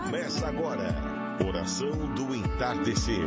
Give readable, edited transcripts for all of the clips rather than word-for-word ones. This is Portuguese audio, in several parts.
Começa agora, Oração do Entardecer.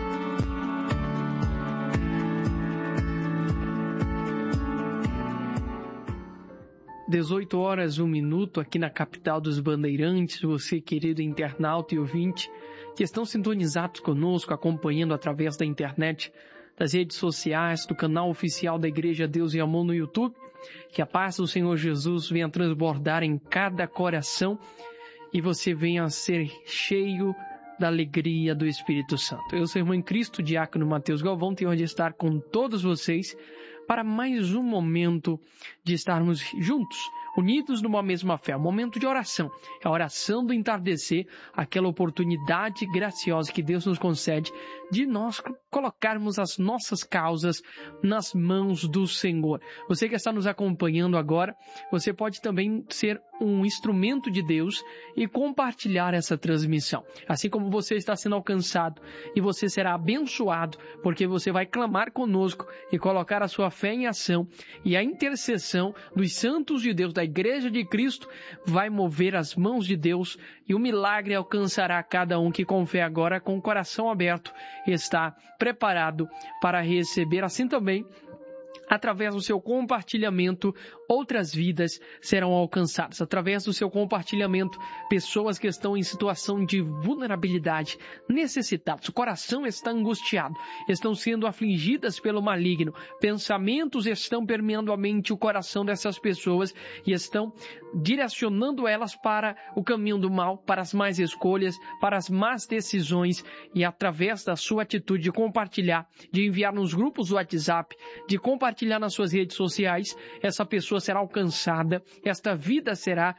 18h01 aqui na capital dos Bandeirantes. Você, querido internauta e ouvinte, que estão sintonizados conosco, acompanhando através da internet, das redes sociais, do canal oficial da Igreja Deus e Amor no YouTube. Que a paz do Senhor Jesus venha transbordar em cada coração e você venha a ser cheio da alegria do Espírito Santo. Eu sou o irmão em Cristo, diácono Mateus Galvão, tenho de estar com todos vocês para mais um momento de estarmos juntos, unidos numa mesma fé, um momento de oração. É a oração do entardecer, aquela oportunidade graciosa que Deus nos concede de nós colocarmos as nossas causas nas mãos do Senhor. Você que está nos acompanhando agora, você pode também ser um instrumento de Deus e compartilhar essa transmissão. Assim como você está sendo alcançado e você será abençoado, porque você vai clamar conosco e colocar a sua fé em ação, e a intercessão dos santos de Deus, da Igreja de Cristo, vai mover as mãos de Deus e o milagre alcançará cada um que com fé agora, com o coração aberto, está preparado para receber. Assim também, através do seu compartilhamento, outras vidas serão alcançadas. Através do seu compartilhamento, pessoas que estão em situação de vulnerabilidade, necessitadas, o coração está angustiado, estão sendo afligidas pelo maligno, pensamentos estão permeando a mente e o coração dessas pessoas e estão direcionando elas para o caminho do mal, para as más escolhas, para as más decisões, e através da sua atitude de compartilhar, de enviar nos grupos do WhatsApp, de compartilhar nas suas redes sociais, essa pessoa será alcançada, esta vida será,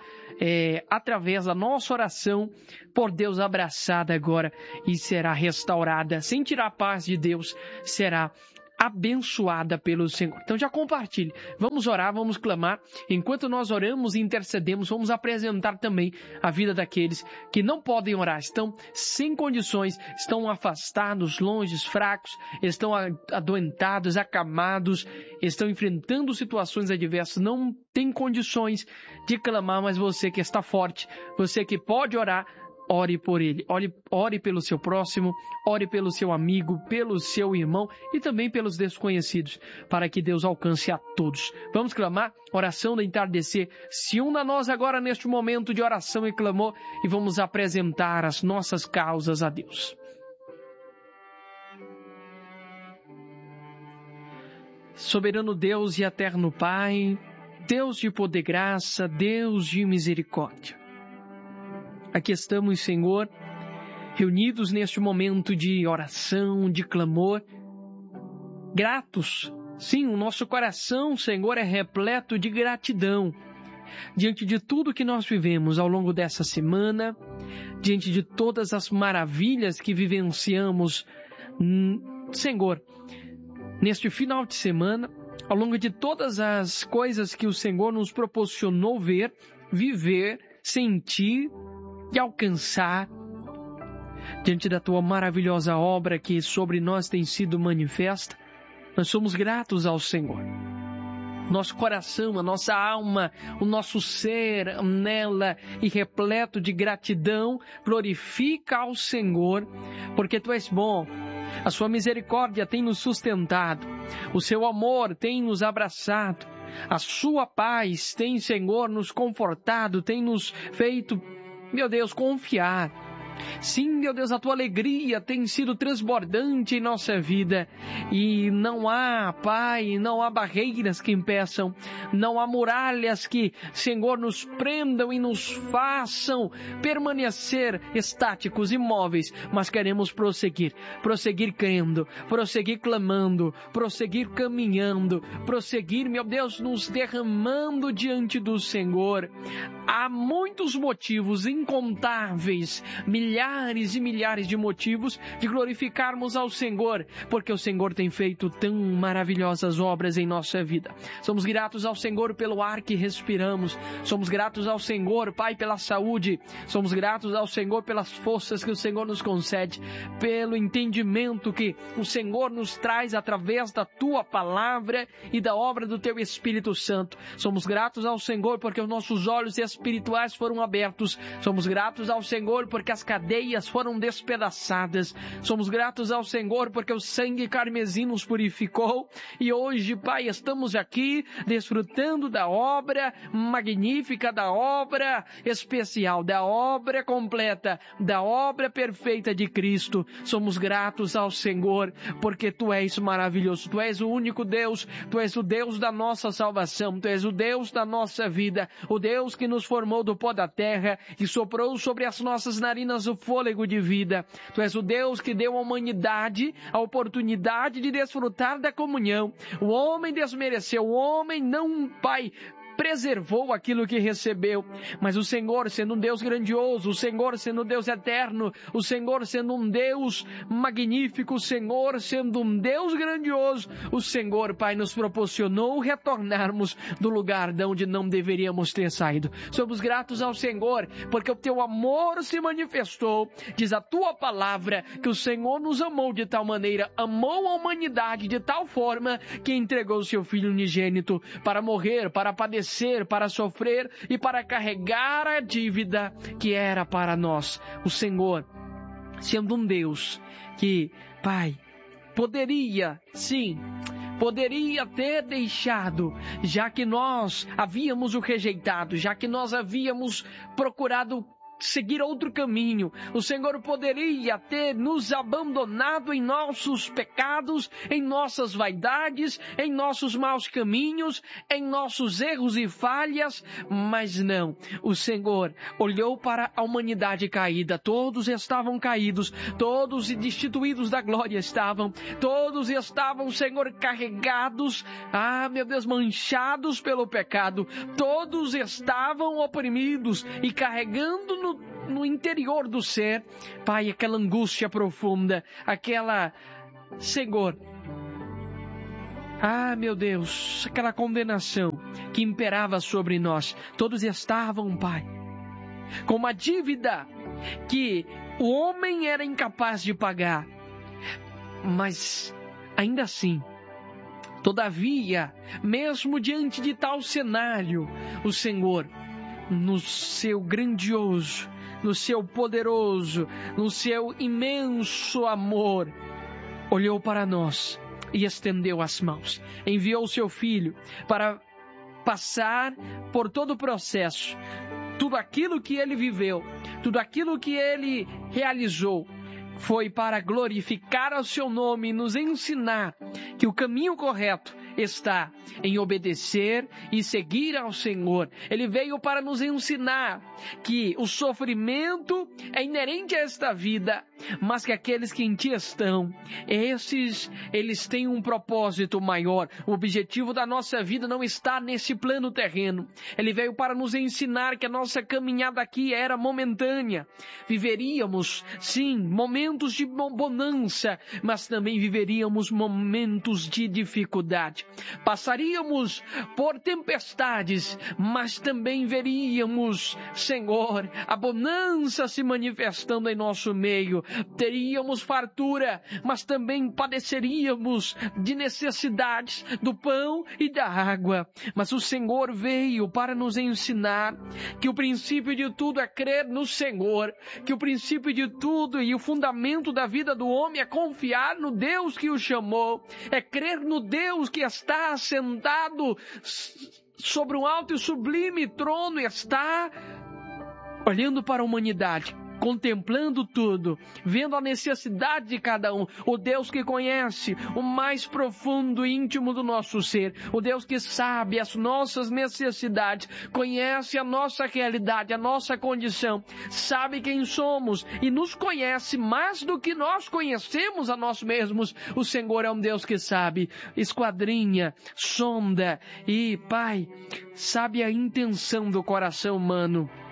através da nossa oração, por Deus abraçada agora e será restaurada, sentirá a paz de Deus, será abençoada pelo Senhor. Então já compartilhe, vamos orar, vamos clamar. Enquanto nós oramos e intercedemos, vamos apresentar também a vida daqueles que não podem orar, estão sem condições, estão afastados, longe, fracos, estão adoentados, acamados, estão enfrentando situações adversas, não têm condições de clamar, mas você que está forte, você que pode orar, ore por ele, ore pelo seu próximo, ore pelo seu amigo, pelo seu irmão e também pelos desconhecidos, para que Deus alcance a todos. Vamos clamar, oração do entardecer. Se una a nós agora neste momento de oração e clamor e vamos apresentar as nossas causas a Deus. Soberano Deus e eterno Pai, Deus de poder e graça, Deus de misericórdia. Aqui estamos, Senhor, reunidos neste momento de oração, de clamor, gratos. Sim, o nosso coração, Senhor, é repleto de gratidão diante de tudo que nós vivemos ao longo dessa semana, diante de todas as maravilhas que vivenciamos, Senhor, neste final de semana, ao longo de todas as coisas que o Senhor nos proporcionou ver, viver, sentir e alcançar, diante da Tua maravilhosa obra que sobre nós tem sido manifesta, nós somos gratos ao Senhor. Nosso coração, a nossa alma, o nosso ser nela e repleto de gratidão, glorifica ao Senhor, porque Tu és bom. A Sua misericórdia tem nos sustentado, o Seu amor tem nos abraçado, a Sua paz tem, Senhor, nos confortado, tem nos feito, meu Deus, confiar. Sim, meu Deus, a Tua alegria tem sido transbordante em nossa vida e não há, Pai, não há barreiras que impeçam, não há muralhas que, Senhor, nos prendam e nos façam permanecer estáticos, imóveis, mas queremos prosseguir crendo, prosseguir clamando, prosseguir caminhando, prosseguir, meu Deus, nos derramando diante do Senhor. Há muitos motivos incontáveis, milhares milhares e milhares de motivos de glorificarmos ao Senhor, porque o Senhor tem feito tão maravilhosas obras em nossa vida. Somos gratos ao Senhor pelo ar que respiramos. Somos gratos ao Senhor, Pai, pela saúde. Somos gratos ao Senhor pelas forças que o Senhor nos concede, pelo entendimento que o Senhor nos traz através da Tua palavra e da obra do Teu Espírito Santo. Somos gratos ao Senhor porque os nossos olhos espirituais foram abertos. Somos gratos ao Senhor porque as cadeias foram despedaçadas. Somos gratos ao Senhor porque o sangue carmesim nos purificou. E hoje, Pai, estamos aqui desfrutando da obra magnífica, da obra especial, da obra completa, da obra perfeita de Cristo. Somos gratos ao Senhor porque Tu és maravilhoso. Tu és o único Deus. Tu és o Deus da nossa salvação. Tu és o Deus da nossa vida. O Deus que nos formou do pó da terra e soprou sobre as nossas narinas o fôlego de vida. Tu és o Deus que deu à humanidade a oportunidade de desfrutar da comunhão. O homem desmereceu. O homem não, Pai, preservou aquilo que recebeu, mas o Senhor sendo um Deus grandioso, o Senhor sendo um Deus eterno, o Senhor sendo um Deus magnífico, o Senhor sendo um Deus grandioso, o Senhor, Pai, nos proporcionou retornarmos do lugar de onde não deveríamos ter saído. Somos gratos ao Senhor, porque o Teu amor se manifestou. Diz a Tua palavra que o Senhor nos amou de tal maneira, amou a humanidade de tal forma que entregou o Seu Filho unigênito para morrer, para padecer, para sofrer e para carregar a dívida que era para nós. O Senhor, sendo um Deus que, Pai, poderia ter deixado, já que nós havíamos o rejeitado, já que nós havíamos procurado seguir outro caminho. O Senhor poderia ter nos abandonado em nossos pecados, em nossas vaidades, em nossos maus caminhos, em nossos erros e falhas, mas não. O Senhor olhou para a humanidade caída. Todos estavam caídos, todos destituídos da glória estavam, todos estavam, Senhor, carregados, meu Deus, manchados pelo pecado. Todos estavam oprimidos e carregando no interior do ser, Pai, aquela angústia profunda, aquela, Senhor, meu Deus, aquela condenação que imperava sobre nós. Todos estavam, Pai, com uma dívida que o homem era incapaz de pagar, mas ainda assim, todavia, mesmo diante de tal cenário, o Senhor, no seu grandioso, no seu poderoso, no seu imenso amor, olhou para nós e estendeu as mãos. Enviou o seu Filho para passar por todo o processo, tudo aquilo que ele viveu, tudo aquilo que ele realizou, foi para glorificar o seu nome e nos ensinar que o caminho correto está em obedecer e seguir ao Senhor. Ele veio para nos ensinar que o sofrimento é inerente a esta vida, mas que aqueles que em Ti estão, eles têm um propósito maior. O objetivo da nossa vida não está nesse plano terreno. Ele veio para nos ensinar que a nossa caminhada aqui era momentânea. Viveríamos, sim, momentos de bonança, mas também viveríamos momentos de dificuldade. Passaríamos por tempestades, mas também veríamos, Senhor, a bonança se manifestando em nosso meio. Teríamos fartura, mas também padeceríamos de necessidades do pão e da água. Mas o Senhor veio para nos ensinar que o princípio de tudo é crer no Senhor, que o princípio de tudo e o fundamento da vida do homem é confiar no Deus que o chamou, é crer no Deus que está assentado sobre um alto e sublime trono, está olhando para a humanidade, contemplando tudo, vendo a necessidade de cada um, o Deus que conhece o mais profundo e íntimo do nosso ser, o Deus que sabe as nossas necessidades, conhece a nossa realidade, a nossa condição, sabe quem somos e nos conhece mais do que nós conhecemos a nós mesmos. O Senhor é um Deus que sabe, esquadrinha, sonda e, Pai, sabe a intenção do coração humano.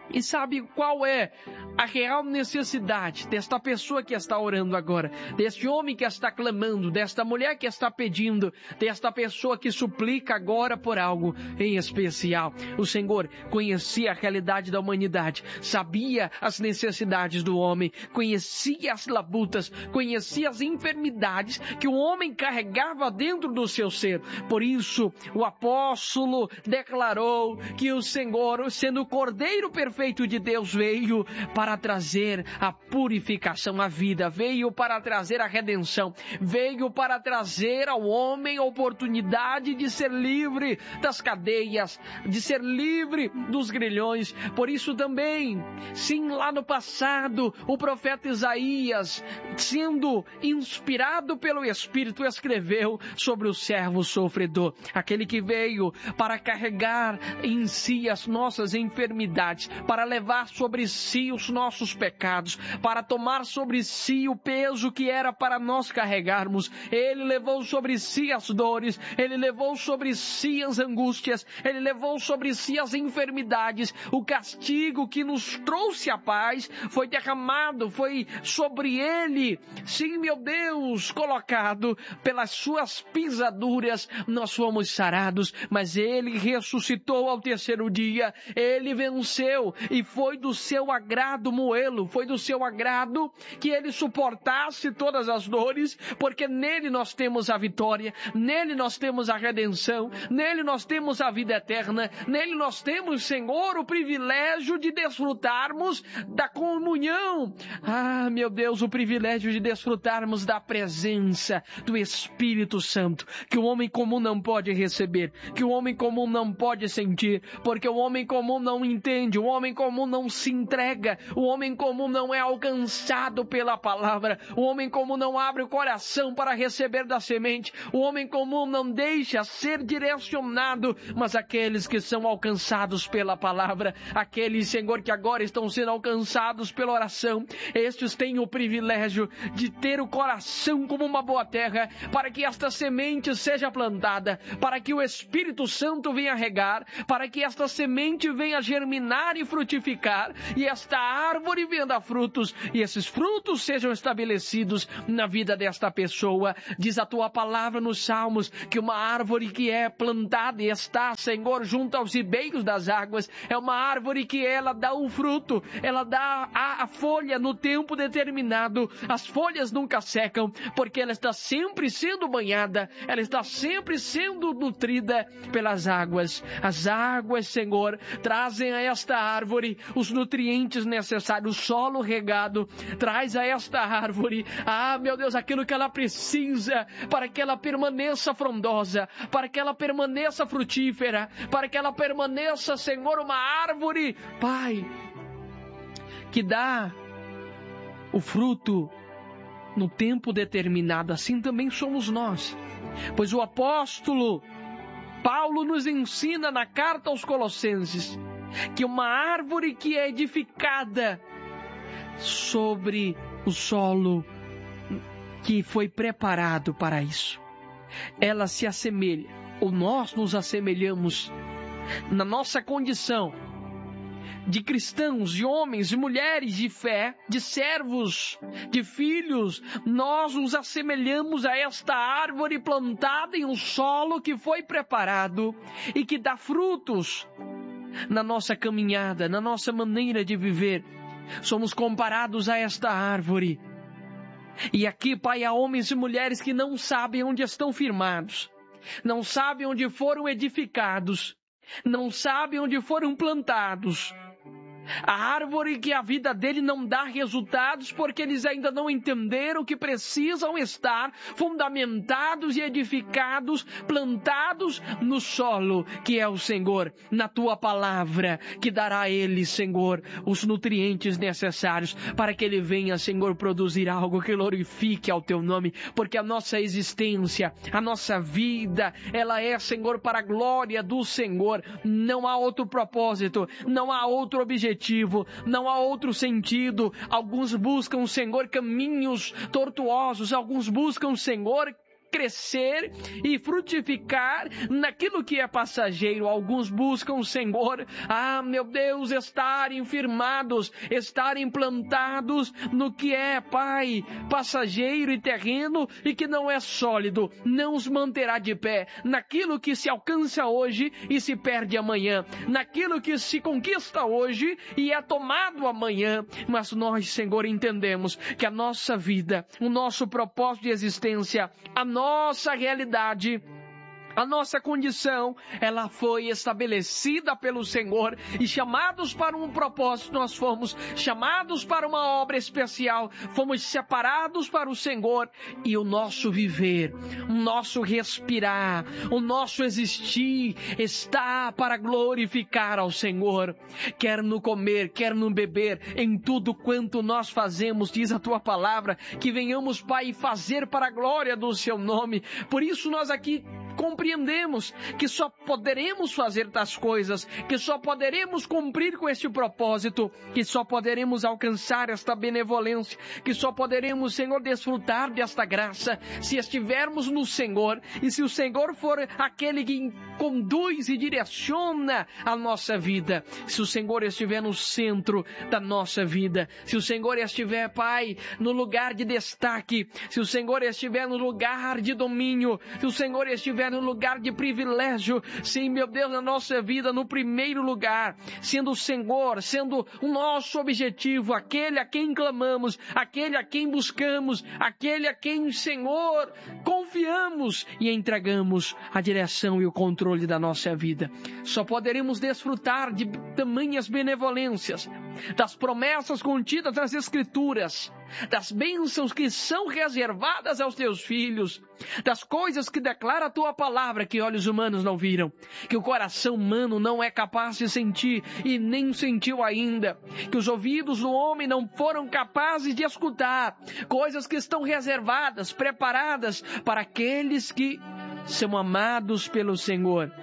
E sabe qual é a real necessidade desta pessoa que está orando agora, deste homem que está clamando, desta mulher que está pedindo, desta pessoa que suplica agora por algo em especial? O Senhor conhecia a realidade da humanidade, sabia as necessidades do homem, conhecia as labutas, conhecia as enfermidades que o homem carregava dentro do seu ser. Por isso, o apóstolo declarou que o Senhor, sendo o Cordeiro perfeito de Deus, veio para trazer a purificação à vida, veio para trazer a redenção, veio para trazer ao homem a oportunidade de ser livre das cadeias, de ser livre dos grilhões. Por isso também, sim, lá no passado, o profeta Isaías, sendo inspirado pelo Espírito, escreveu sobre o servo sofredor, aquele que veio para carregar em si as nossas enfermidades, para levar sobre si os nossos pecados, para tomar sobre si o peso que era para nós carregarmos. Ele levou sobre si as dores, ele levou sobre si as angústias, ele levou sobre si as enfermidades. O castigo que nos trouxe a paz foi derramado, foi sobre ele, sim, meu Deus, colocado. Pelas suas pisaduras nós fomos sarados, mas ele ressuscitou ao terceiro dia, ele venceu, e foi do seu agrado moê-lo, foi do seu agrado que ele suportasse todas as dores, porque nele nós temos a vitória, nele nós temos a redenção, nele nós temos a vida eterna, nele nós temos, Senhor, o privilégio de desfrutarmos da comunhão. Ah, meu Deus, o privilégio de desfrutarmos da presença do Espírito Santo, que o homem comum não pode receber, que o homem comum não pode sentir, porque o homem comum não entende, o homem comum não se entrega, o homem comum não é alcançado pela palavra, o homem comum não abre o coração para receber da semente, o homem comum não deixa ser direcionado, mas aqueles que são alcançados pela palavra, aqueles, Senhor, que agora estão sendo alcançados pela oração, estes têm o privilégio de ter o coração como uma boa terra, para que esta semente seja plantada, para que o Espírito Santo venha regar, para que esta semente venha germinar e frutificar, e esta árvore venha dar frutos, e esses frutos sejam estabelecidos na vida desta pessoa. Diz a tua palavra nos Salmos, que uma árvore que é plantada e está, Senhor, junto aos ribeiros das águas, é uma árvore que ela dá o fruto, ela dá a folha no tempo determinado, as folhas nunca secam, porque ela está sempre sendo banhada, ela está sempre sendo nutrida pelas águas. As águas, Senhor, trazem a esta árvore os nutrientes necessários, o solo regado traz a esta árvore, meu Deus, aquilo que ela precisa para que ela permaneça frondosa, para que ela permaneça frutífera, para que ela permaneça, Senhor, uma árvore, Pai, que dá o fruto no tempo determinado. Assim também somos nós, pois o apóstolo Paulo nos ensina na carta aos Colossenses que uma árvore que é edificada sobre o solo que foi preparado para isso, ela se assemelha, ou nós nos assemelhamos, na nossa condição de cristãos, de homens, de mulheres de fé, de servos, de filhos, nós nos assemelhamos a esta árvore plantada em um solo que foi preparado e que dá frutos na nossa caminhada, na nossa maneira de viver. Somos comparados a esta árvore. E aqui, Pai, há homens e mulheres que não sabem onde estão firmados, não sabem onde foram edificados, não sabem onde foram plantados. A árvore que a vida dele não dá resultados porque eles ainda não entenderam que precisam estar fundamentados e edificados, plantados no solo que é o Senhor, na tua palavra, que dará a ele, Senhor, os nutrientes necessários para que ele venha, Senhor, produzir algo que glorifique ao teu nome, porque a nossa existência, a nossa vida, ela é, Senhor, para a glória do Senhor. Não há outro propósito, não há outro objetivo, não há outro sentido. Alguns buscam, Senhor, caminhos tortuosos, alguns buscam, Senhor, crescer e frutificar naquilo que é passageiro. Alguns buscam, Senhor, meu Deus, estarem firmados, estarem plantados no que é, Pai, passageiro e terreno e que não é sólido, não os manterá de pé, naquilo que se alcança hoje e se perde amanhã, naquilo que se conquista hoje e é tomado amanhã. Mas nós, Senhor, entendemos que a nossa vida, o nosso propósito de existência, a nossa realidade, a nossa condição, ela foi estabelecida pelo Senhor e chamados para um propósito, nós fomos chamados para uma obra especial, fomos separados para o Senhor e o nosso viver, o nosso respirar, o nosso existir está para glorificar ao Senhor, quer no comer, quer no beber, em tudo quanto nós fazemos, diz a Tua palavra, que venhamos, Pai, fazer para a glória do Seu nome. Por isso nós aqui compreendemos que só poderemos fazer tais coisas, que só poderemos cumprir com este propósito, que só poderemos alcançar esta benevolência, que só poderemos, Senhor, desfrutar desta graça se estivermos no Senhor e se o Senhor for aquele que conduz e direciona a nossa vida, se o Senhor estiver no centro da nossa vida, se o Senhor estiver, Pai, no lugar de destaque, se o Senhor estiver no lugar de domínio, se o Senhor estiver no lugar de privilégio, sim, meu Deus, na nossa vida, no primeiro lugar, sendo o Senhor, sendo o nosso objetivo, aquele a quem clamamos, aquele a quem buscamos, aquele a quem, Senhor, confiamos e entregamos a direção e o controle da nossa vida. Só poderemos desfrutar de tamanhas benevolências, das promessas contidas nas Escrituras, das bênçãos que são reservadas aos teus filhos, das coisas que declara a tua palavra que olhos humanos não viram, que o coração humano não é capaz de sentir e nem sentiu ainda, que os ouvidos do homem não foram capazes de escutar, coisas que estão reservadas, preparadas para aqueles que são amados pelo Senhor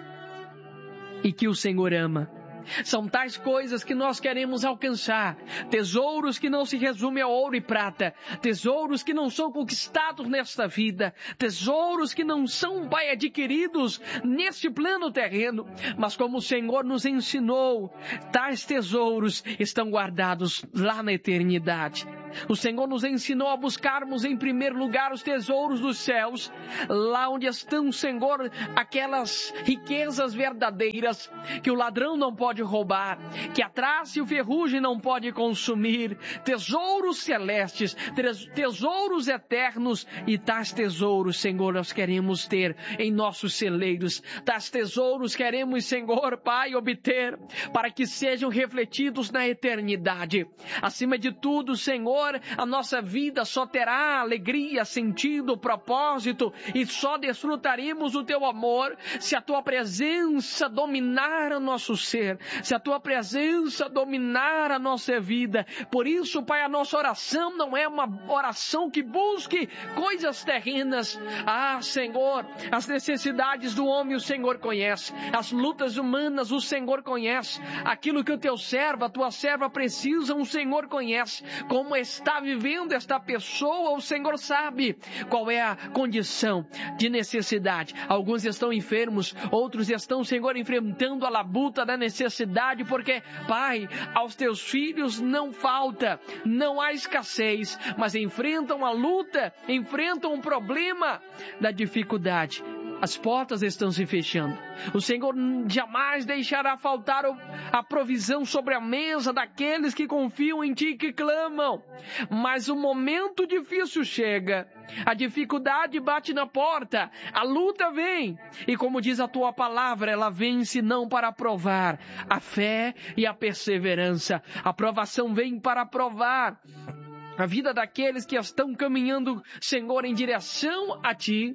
e que o Senhor ama. São tais coisas que nós queremos alcançar, tesouros que não se resumem a ouro e prata, tesouros que não são conquistados nesta vida, tesouros que não são, Pai, adquiridos neste plano terreno, mas como o Senhor nos ensinou, tais tesouros estão guardados lá na eternidade. O Senhor nos ensinou a buscarmos em primeiro lugar os tesouros dos céus, lá onde estão, Senhor, aquelas riquezas verdadeiras que o ladrão não pode roubar, que a traça e o ferrugem não pode consumir, tesouros celestes, tesouros eternos, e tais tesouros, Senhor, nós queremos ter em nossos celeiros, tais tesouros queremos, Senhor, Pai, obter, para que sejam refletidos na eternidade. Acima de tudo, Senhor, a nossa vida só terá alegria, sentido, propósito, e só desfrutaremos o Teu amor se a Tua presença dominar o nosso ser, se a Tua presença dominar a nossa vida. Por isso, Pai, a nossa oração não é uma oração que busque coisas terrenas. Senhor, as necessidades do homem o Senhor conhece, as lutas humanas o Senhor conhece, aquilo que o Teu servo, a Tua serva precisam, o Senhor conhece. Como está vivendo esta pessoa, o Senhor sabe qual é a condição de necessidade. Alguns estão enfermos, outros estão, Senhor, enfrentando a labuta da necessidade, porque, Pai, aos Teus filhos não falta, não há escassez, mas enfrentam a luta, enfrentam o problema da dificuldade. As portas estão se fechando. O Senhor jamais deixará faltar a provisão sobre a mesa daqueles que confiam em Ti e que clamam. Mas o momento difícil chega. A dificuldade bate na porta. A luta vem. E como diz a Tua palavra, ela vem senão para provar a fé e a perseverança. A provação vem para provar a vida daqueles que estão caminhando, Senhor, em direção a Ti.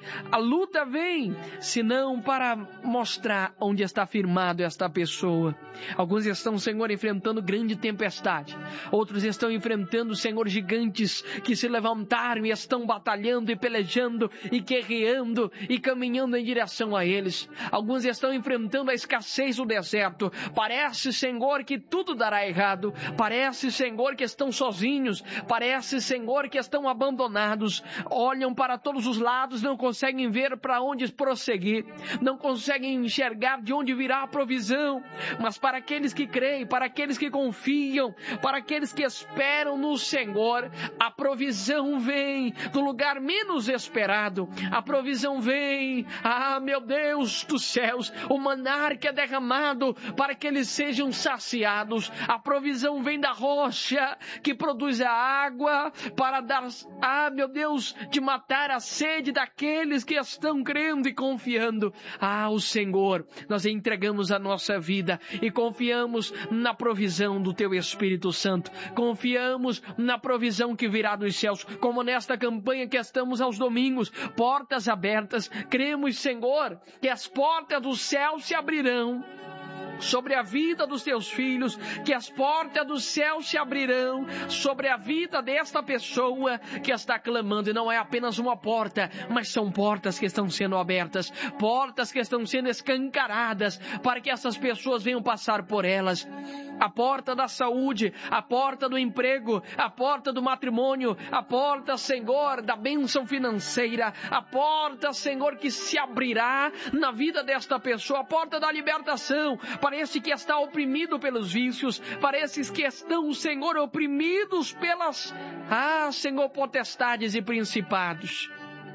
A luta vem, senão para mostrar onde está firmado esta pessoa. Alguns estão, Senhor, enfrentando grande tempestade. Outros estão enfrentando, Senhor, gigantes que se levantaram e estão batalhando e pelejando e guerreando e caminhando em direção a eles. Alguns estão enfrentando a escassez do deserto. Parece, Senhor, que tudo dará errado. Parece, Senhor, que estão sozinhos. Parece, Senhor, que estão abandonados. Olham para todos os lados, não conseguem ver para onde prosseguir. Não conseguem enxergar de onde virá a provisão. Mas para aqueles que creem, para aqueles que confiam, para aqueles que esperam no Senhor, a provisão vem do lugar menos esperado. A provisão vem, meu Deus dos céus, o maná que é derramado para que eles sejam saciados. A provisão vem da rocha que produz a água para dar, meu Deus, de matar a sede daqueles que estão crendo e confiando. O Senhor, nós entregamos a nossa vida e confiamos na provisão do Teu Espírito Santo. Confiamos na provisão que virá dos céus, como nesta campanha que estamos aos domingos, portas abertas. Cremos, Senhor, que as portas do céu se abrirão sobre a vida dos teus filhos, que as portas do céu se abrirão sobre a vida desta pessoa que está clamando. E não é apenas uma porta, mas são portas que estão sendo abertas, portas que estão sendo escancaradas para que essas pessoas venham passar por elas. A porta da saúde, a porta do emprego, a porta do matrimônio, a porta, Senhor, da bênção financeira, a porta, Senhor, que se abrirá na vida desta pessoa, a porta da libertação. Parece que está oprimido pelos vícios, parece que estão, Senhor, oprimidos pelas, Senhor, potestades e principados.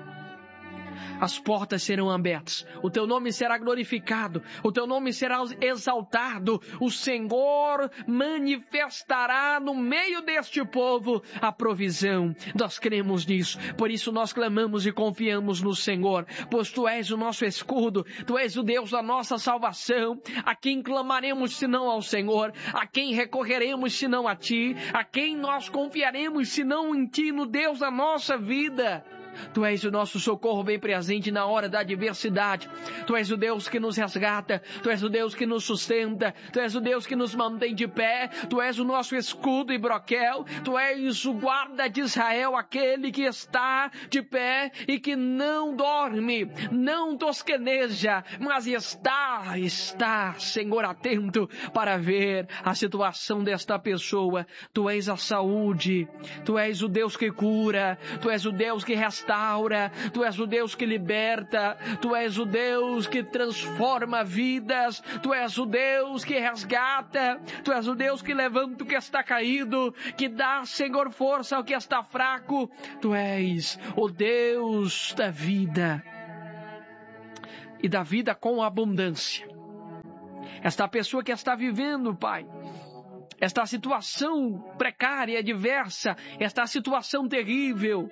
As portas serão abertas, o Teu nome será glorificado, o Teu nome será exaltado, o Senhor manifestará no meio deste povo a provisão. Nós cremos nisso, por isso nós clamamos e confiamos no Senhor, pois Tu és o nosso escudo, Tu és o Deus da nossa salvação. A quem clamaremos senão ao Senhor? A quem recorreremos senão a Ti? A quem nós confiaremos senão em Ti, no Deus da nossa vida? Tu és o nosso socorro bem presente na hora da adversidade. Tu és o Deus que nos resgata. Tu és o Deus que nos sustenta. Tu és o Deus que nos mantém de pé. Tu és o nosso escudo e broquel. Tu és o guarda de Israel, aquele que está de pé e que não dorme, não tosqueneja, mas está, Senhor, atento para ver a situação desta pessoa. Tu és a saúde. Tu és o Deus que cura. Tu és o Deus que restaura. Tu és o Deus que liberta, Tu és o Deus que transforma vidas, Tu és o Deus que resgata, Tu és o Deus que levanta o que está caído, que dá, Senhor, força ao que está fraco. Tu és o Deus da vida e da vida com abundância. Esta pessoa que está vivendo, Pai, esta situação precária, adversa, esta situação terrível,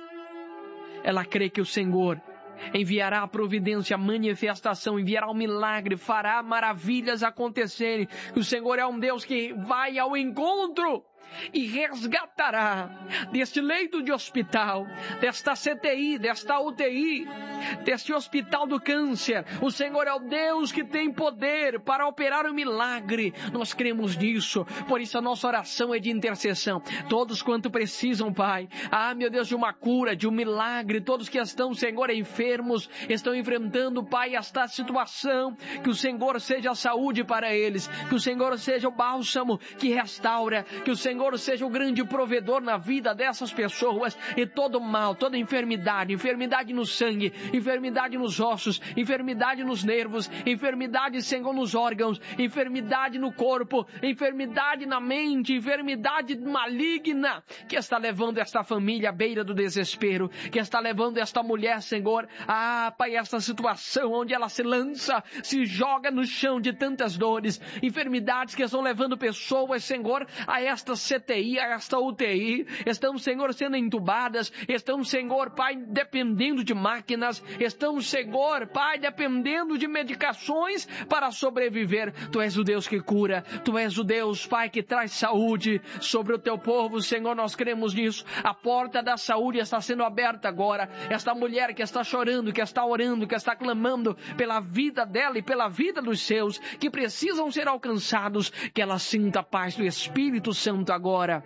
ela crê que o Senhor enviará a providência, a manifestação, enviará um milagre, fará maravilhas acontecerem. O Senhor é um Deus que vai ao encontro e resgatará deste leito de hospital, desta CTI, desta UTI, deste hospital do câncer. O Senhor é o Deus que tem poder para operar um milagre. Nós cremos nisso, por isso a nossa oração é de intercessão. Todos quanto precisam, Pai, meu Deus, de uma cura, de um milagre, todos que estão, Senhor, enfermos, estão enfrentando, Pai, esta situação, que o Senhor seja a saúde para eles, que o Senhor seja o bálsamo que restaura, que o Senhor seja o grande provedor na vida dessas pessoas, e todo mal, toda enfermidade no sangue, enfermidade nos ossos, enfermidade nos nervos, enfermidade, Senhor, nos órgãos, enfermidade no corpo, enfermidade na mente, enfermidade maligna, que está levando esta família à beira do desespero, que está levando esta mulher, Senhor, Pai, esta situação onde ela se lança, se joga no chão de tantas dores, enfermidades que estão levando pessoas, Senhor, a estas CTI, a esta UTI, estão, Senhor, sendo entubadas, estão, Senhor, Pai, dependendo de máquinas, estão, Senhor, Pai, dependendo de medicações para sobreviver. Tu és o Deus que cura, Tu és o Deus, Pai, que traz saúde sobre o Teu povo, Senhor, nós cremos nisso. A porta da saúde está sendo aberta agora. Esta mulher que está chorando, que está orando, que está clamando pela vida dela e pela vida dos seus, que precisam ser alcançados, que ela sinta a paz do Espírito Santo agora.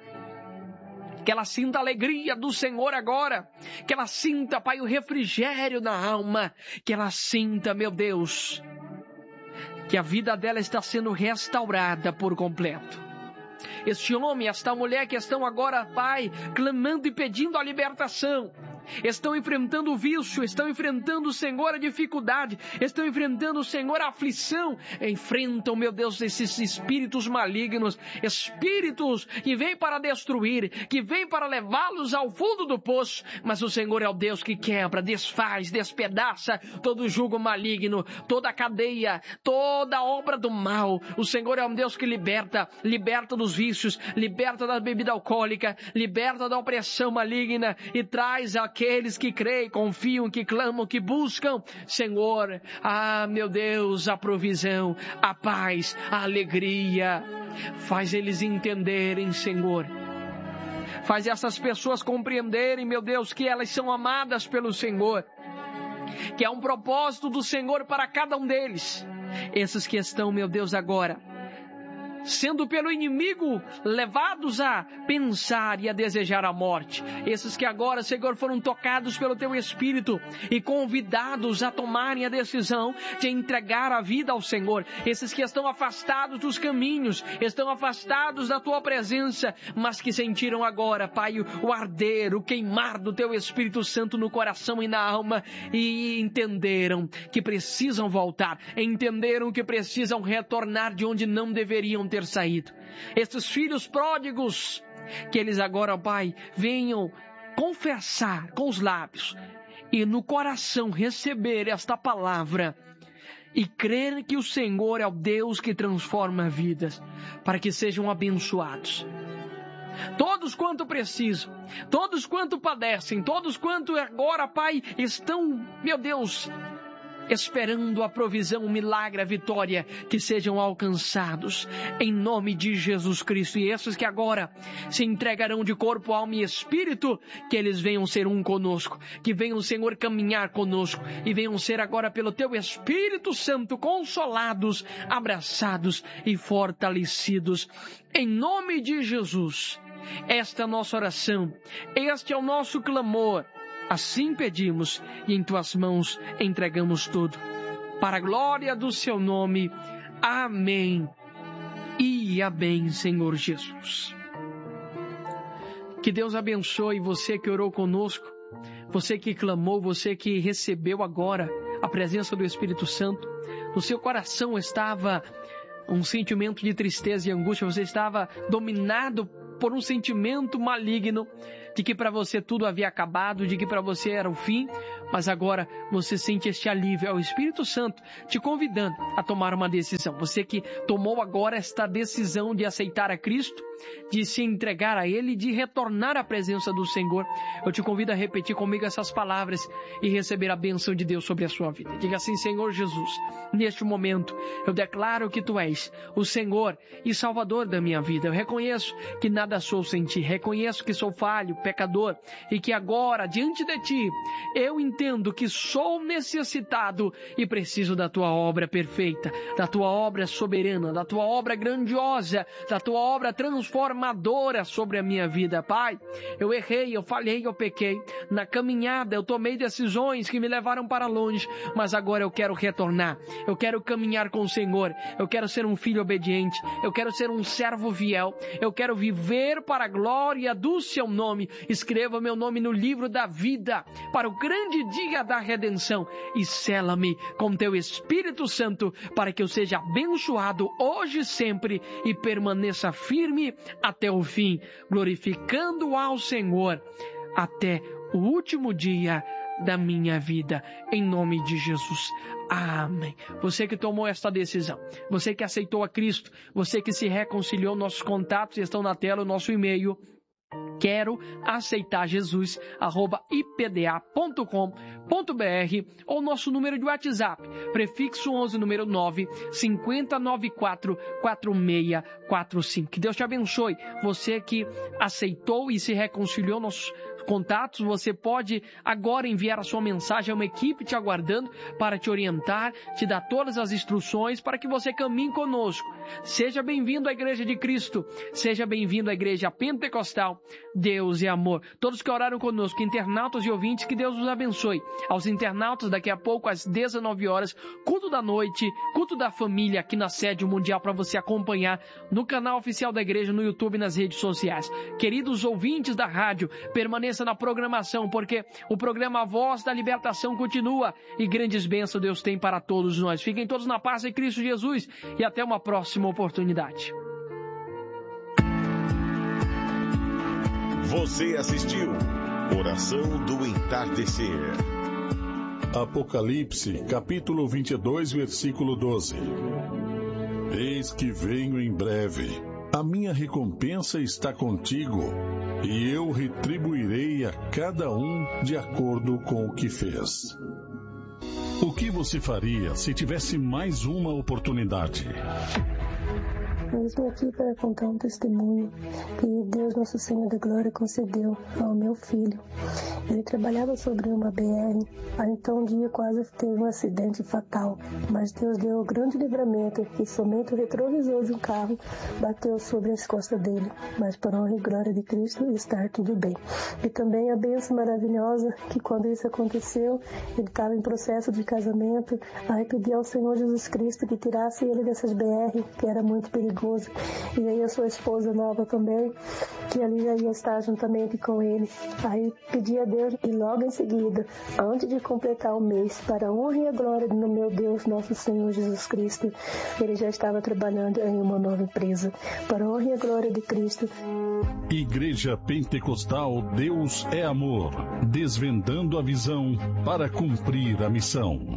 Que ela sinta a alegria do Senhor agora. Que ela sinta, Pai, o refrigério na alma. Que ela sinta, meu Deus, que a vida dela está sendo restaurada por completo. Este homem, esta mulher que estão agora, Pai, clamando e pedindo a libertação, estão enfrentando o vício, estão enfrentando, Senhor, a dificuldade, estão enfrentando, Senhor, a aflição, enfrentam, meu Deus, esses espíritos malignos, espíritos que vêm para destruir, que vêm para levá-los ao fundo do poço, mas o Senhor é o Deus que quebra, desfaz, despedaça todo jugo maligno, toda a cadeia, toda a obra do mal. O Senhor é um Deus que liberta dos vícios, liberta da bebida alcoólica, liberta da opressão maligna e traz aqueles que creem, confiam, que clamam, que buscam, Senhor, meu Deus, a provisão, a paz, a alegria. Faz eles entenderem, Senhor. Faz essas pessoas compreenderem, meu Deus, que elas são amadas pelo Senhor, que há um propósito do Senhor para cada um deles. Esses que estão, meu Deus, agora sendo pelo inimigo levados a pensar e a desejar a morte. Esses que agora, Senhor, foram tocados pelo Teu Espírito e convidados a tomarem a decisão de entregar a vida ao Senhor. Esses que estão afastados dos caminhos, estão afastados da Tua presença, mas que sentiram agora, Pai, o arder, o queimar do Teu Espírito Santo no coração e na alma e entenderam que precisam voltar, entenderam que precisam retornar de onde não deveriam ter saído. Esses filhos pródigos, que eles agora, Pai, venham confessar com os lábios e no coração receber esta palavra e crer que o Senhor é o Deus que transforma vidas, para que sejam abençoados. Todos quanto precisam, todos quanto padecem, todos quanto agora, Pai, estão, meu Deus, esperando a provisão, o milagre, a vitória, que sejam alcançados em nome de Jesus Cristo. E esses que agora se entregarão de corpo, alma e espírito, que eles venham ser um conosco, que venham, Senhor, caminhar conosco e venham ser agora pelo Teu Espírito Santo consolados, abraçados e fortalecidos em nome de Jesus. Esta é a nossa oração, este é o nosso clamor. Assim pedimos e em Tuas mãos entregamos tudo. Para a glória do Seu nome. Amém. E amém, Senhor Jesus. Que Deus abençoe você que orou conosco, você que clamou, você que recebeu agora a presença do Espírito Santo. No seu coração estava um sentimento de tristeza e angústia, você estava dominado por um sentimento maligno de que para você tudo havia acabado, de que para você era o fim, mas agora você sente este alívio, é o Espírito Santo te convidando a tomar uma decisão. Você que tomou agora esta decisão de aceitar a Cristo, de se entregar a Ele, de retornar à presença do Senhor, eu te convido a repetir comigo essas palavras e receber a bênção de Deus sobre a sua vida. Diga assim: Senhor Jesus, neste momento eu declaro que Tu és o Senhor e Salvador da minha vida. Eu reconheço que nada sou sem Ti, reconheço que sou falho, pecador, e que agora, diante de Ti, eu entendo que sou necessitado e preciso da Tua obra perfeita, da Tua obra soberana, da Tua obra grandiosa, da Tua obra transformadora sobre a minha vida. Pai, eu errei, eu falhei, eu pequei. Na caminhada eu tomei decisões que me levaram para longe, mas agora eu quero retornar. Eu quero caminhar com o Senhor. Eu quero ser um filho obediente. Eu quero ser um servo fiel. Eu quero viver para a glória do Seu nome. Escreva meu nome no livro da vida para o grande dia da redenção e sela-me com Teu Espírito Santo para que eu seja abençoado hoje e sempre e permaneça firme até o fim, glorificando ao Senhor até o último dia da minha vida, em nome de Jesus. Amém. Você que tomou esta decisão, você que aceitou a Cristo, você que se reconciliou, nossos contatos estão na tela, o nosso e-mail, quero aceitar Jesus, @ipda.com.br, ou nosso número de WhatsApp, prefixo 11, número 9, 5094 4645. Que Deus te abençoe. Você que aceitou e se reconciliou, nossos contatos, você pode agora enviar a sua mensagem a uma equipe te aguardando para te orientar, te dar todas as instruções para que você caminhe conosco. Seja bem-vindo à Igreja de Cristo, seja bem-vindo à Igreja Pentecostal. Deus é amor. Todos que oraram conosco, internautas e ouvintes, que Deus os abençoe. Aos internautas, daqui a pouco às 19 horas, culto da noite, culto da família aqui na sede mundial para você acompanhar no canal oficial da igreja, no YouTube e nas redes sociais. Queridos ouvintes da rádio, permaneça na programação, porque o programa A Voz da Libertação continua e grandes bênçãos Deus tem para todos nós. Fiquem todos na paz em Cristo Jesus e até uma próxima oportunidade. Você assistiu Oração do Entardecer. Apocalipse, capítulo 22, versículo 12. Eis que venho em breve. A minha recompensa está contigo, e eu retribuirei a cada um de acordo com o que fez. O que você faria se tivesse mais uma oportunidade? Eu estou aqui para contar um testemunho que Deus, nosso Senhor da Glória, concedeu ao meu filho. Ele trabalhava sobre uma BR, aí então um dia quase teve um acidente fatal, mas Deus deu um grande livramento e somente o retrovisor de um carro bateu sobre as costas dele, mas por honra e glória de Cristo está tudo bem. E também a bênção maravilhosa que quando isso aconteceu, ele estava em processo de casamento, aí pedi ao Senhor Jesus Cristo que tirasse ele dessas BR, que era muito perigoso. E aí a sua esposa nova também, que ali já ia estar juntamente com ele. Aí pedi a Deus e logo em seguida, antes de completar o mês, para a honra e a glória do meu Deus, nosso Senhor Jesus Cristo, ele já estava trabalhando em uma nova empresa. Para a honra e a glória de Cristo. Igreja Pentecostal Deus é Amor, desvendando a visão para cumprir a missão.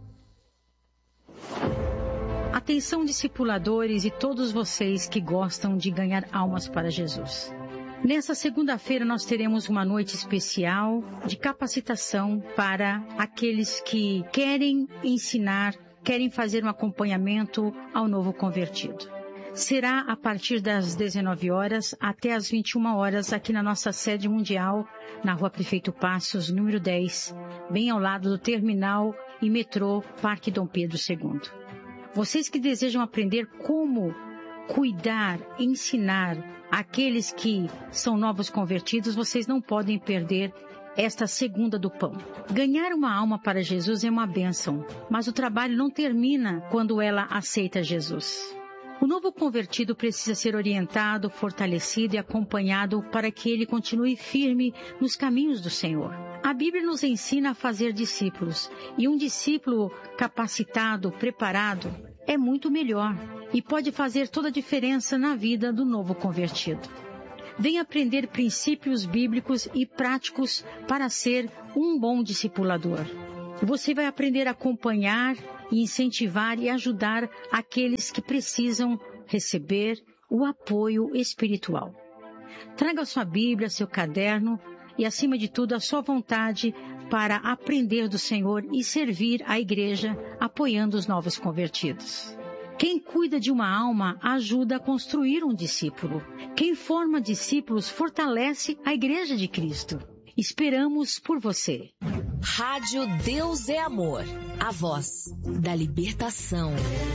Atenção, discipuladores e todos vocês que gostam de ganhar almas para Jesus. Nessa segunda-feira nós teremos uma noite especial de capacitação para aqueles que querem ensinar, querem fazer um acompanhamento ao novo convertido. Será a partir das 19 horas até as 21 horas aqui na nossa sede mundial, na Rua Prefeito Passos, número 10, bem ao lado do terminal e metrô Parque Dom Pedro II. Vocês que desejam aprender como cuidar, ensinar aqueles que são novos convertidos, vocês não podem perder esta segunda do pão. Ganhar uma alma para Jesus é uma bênção, mas o trabalho não termina quando ela aceita Jesus. O novo convertido precisa ser orientado, fortalecido e acompanhado para que ele continue firme nos caminhos do Senhor. A Bíblia nos ensina a fazer discípulos, e um discípulo capacitado, preparado, é muito melhor e pode fazer toda a diferença na vida do novo convertido. Venha aprender princípios bíblicos e práticos para ser um bom discipulador. Você vai aprender a acompanhar e incentivar e ajudar aqueles que precisam receber o apoio espiritual. Traga sua Bíblia, seu caderno e, acima de tudo, a sua vontade para aprender do Senhor e servir a igreja apoiando os novos convertidos. Quem cuida de uma alma ajuda a construir um discípulo. Quem forma discípulos fortalece a igreja de Cristo. Esperamos por você. Rádio Deus é Amor, a voz da libertação.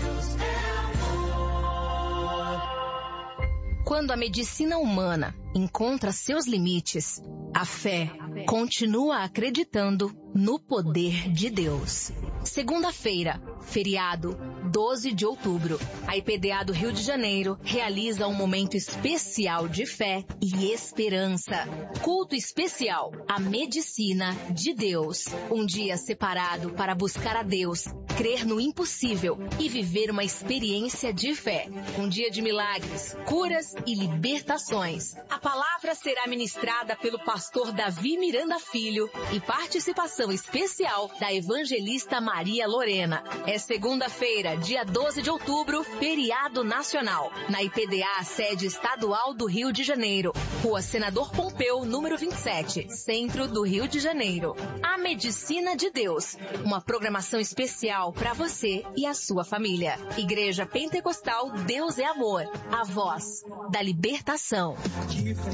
Quando a medicina humana encontra seus limites, a fé continua acreditando no poder de Deus. Segunda-feira, feriado, 12 de outubro. A IPDA do Rio de Janeiro realiza um momento especial de fé e esperança. Culto especial, a Medicina de Deus. Um dia separado para buscar a Deus, crer no impossível e viver uma experiência de fé. Um dia de milagres, curas e libertações. A palavra será ministrada pelo pastor Davi Miranda Filho e participação especial da evangelista Maria Lorena. É segunda-feira, dia 12 de outubro, feriado nacional. Na IPDA, sede estadual do Rio de Janeiro. Rua Senador Pompeu, número 27, centro do Rio de Janeiro. A Medicina de Deus. Uma programação especial para você e a sua família. Igreja Pentecostal Deus é Amor. A voz da libertação.